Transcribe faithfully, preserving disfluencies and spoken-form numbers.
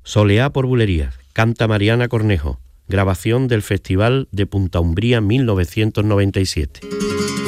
Soleá por bulerías, canta Mariana Cornejo, grabación del Festival de Punta Umbría mil novecientos noventa y siete.